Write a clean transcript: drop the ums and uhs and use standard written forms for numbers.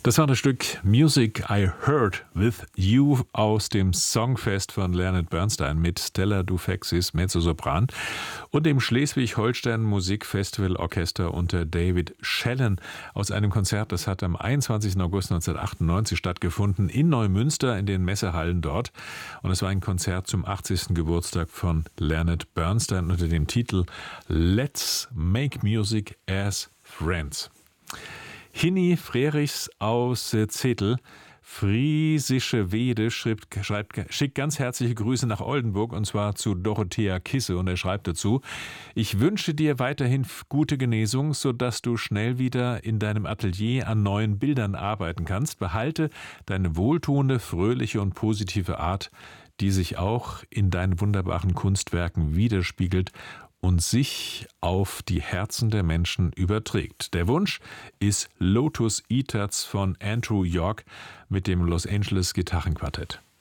Das war das Stück Music I Heard with You aus dem Songfest von Leonard Bernstein mit Stella Dufeksis Mezzosopran und dem Schleswig-Holstein Musikfestival Orchester unter David Schellen aus einem Konzert, das hat am 21. August 1998 stattgefunden in Neumünster in den Messehallen dort. Und es war ein Konzert zum 80. Geburtstag von Leonard Bernstein unter dem Titel Let's Make Music as Friends. Hinni Frerichs aus Zetel, Friesische Wede, schickt ganz herzliche Grüße nach Oldenburg und zwar zu Dorothea Kisse und er schreibt dazu: Ich wünsche dir weiterhin gute Genesung, sodass du schnell wieder in deinem Atelier an neuen Bildern arbeiten kannst. Behalte deine wohltuende, fröhliche und positive Art, die sich auch in deinen wunderbaren Kunstwerken widerspiegelt und sich auf die Herzen der Menschen überträgt. Der Wunsch ist Lotus Eaters von Andrew York mit dem Los Angeles Gitarrenquartett.